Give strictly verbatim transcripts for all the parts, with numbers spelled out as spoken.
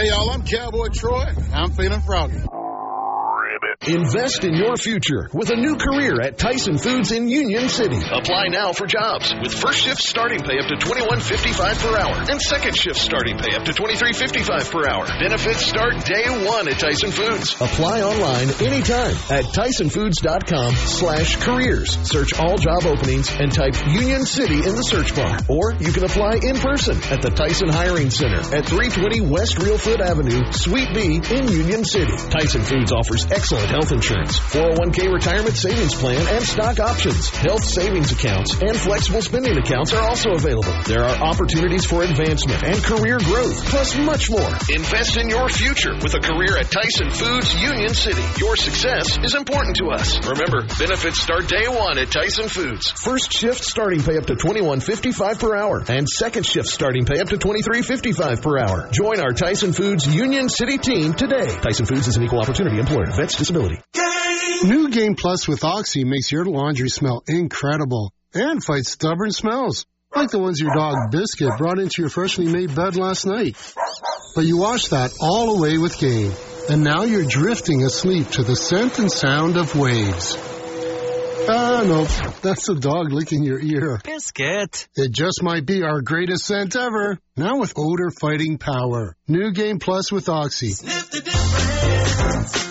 Hey, y'all, I'm Cowboy Troy. I'm feeling froggy. Invest in your future with a new career at Tyson Foods in Union City. Apply now for jobs with first shift starting pay up to twenty-one fifty-five per hour and second shift starting pay up to twenty-three fifty-five per hour. Benefits start day one at Tyson Foods. Apply online anytime at tysonfoods.com slash careers. Search all job openings and type Union City in the search bar. Or you can apply in person at the Tyson Hiring Center at three twenty West Reelfoot Avenue, Suite B in Union City. Tyson Foods offers excellent health insurance, four oh one k retirement savings plan, and stock options. Health savings accounts and flexible spending accounts are also available. There are opportunities for advancement and career growth, plus much more. Invest in your future with a career at Tyson Foods Union City. Your success is important to us. Remember, benefits start day one at Tyson Foods. First shift starting pay up to twenty-one fifty-five per hour and second shift starting pay up to twenty-three fifty-five per hour. Join our Tyson Foods Union City team today. Tyson Foods is an equal opportunity employer. Vets disability. New Game Plus with Oxy makes your laundry smell incredible and fights stubborn smells, like the ones your dog Biscuit brought into your freshly made bed last night. But you washed that all away with Game, and now you're drifting asleep to the scent and sound of waves. Ah, no, that's the dog licking your ear. Biscuit. It just might be our greatest scent ever, now with odor-fighting power. New Game Plus with Oxy. Sniff the difference.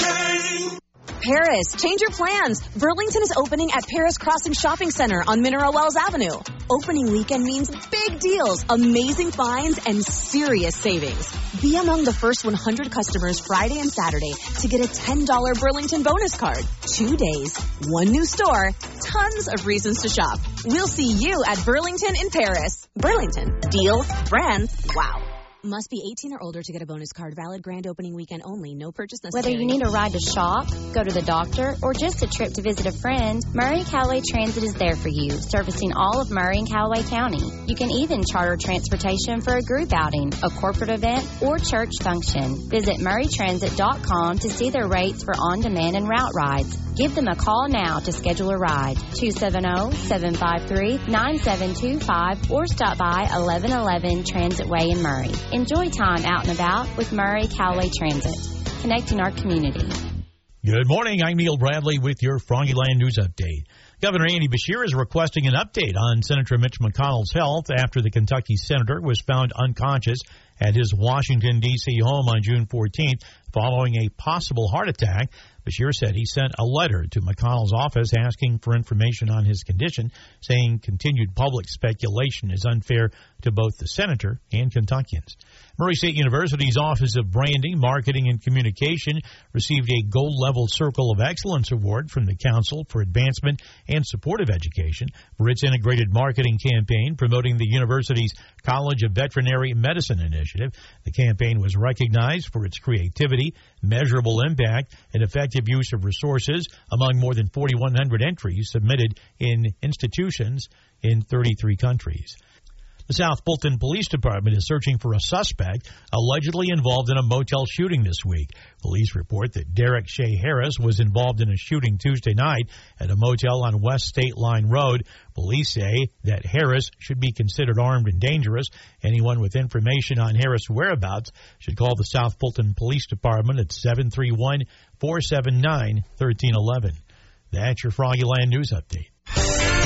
Paris, change your plans. Burlington is opening at Paris Crossing Shopping Center on Mineral Wells Avenue. Opening weekend means big deals, amazing finds, and serious savings. Be among the first one hundred customers Friday and Saturday to get a ten dollars Burlington bonus card. Two days, one new store, tons of reasons to shop. We'll see you at Burlington in Paris. Burlington, deals, brands, wow. Must be eighteen or older to get a bonus card. Valid grand opening weekend only. No purchase necessary. Whether you need a ride to shop, go to the doctor, or just a trip to visit a friend, Murray Callaway Transit is there for you, servicing all of Murray and Callaway County. You can even charter transportation for a group outing, a corporate event, or church function. Visit murray transit dot com to see their rates for on-demand and route rides. Give them a call now to schedule a ride. two seven zero, seven five three, nine seven two five or stop by eleven eleven Transit Way in Murray. Enjoy time out and about with Murray Callaway Transit, connecting our community. Good morning. I'm Neil Bradley with your Froggyland News Update. Governor Andy Beshear is requesting an update on Senator Mitch McConnell's health after the Kentucky senator was found unconscious at his Washington, D C home on June fourteenth following a possible heart attack. Beshear said he sent a letter to McConnell's office asking for information on his condition, saying continued public speculation is unfair to both the senator and Kentuckians. Murray State University's Office of Branding, Marketing, and Communication received a Gold-Level Circle of Excellence Award from the Council for Advancement and Supportive Education for its integrated marketing campaign promoting the university's College of Veterinary Medicine initiative. The campaign was recognized for its creativity, measurable impact, and effective use of resources among more than forty-one hundred entries submitted in institutions in thirty-three countries. The South Fulton Police Department is searching for a suspect allegedly involved in a motel shooting this week. Police report that Derek Shea Harris was involved in a shooting Tuesday night at a motel on West State Line Road. Police say that Harris should be considered armed and dangerous. Anyone with information on Harris' whereabouts should call the South Fulton Police Department at seven three one, four seven nine, one three one one. That's your Froggyland News Update.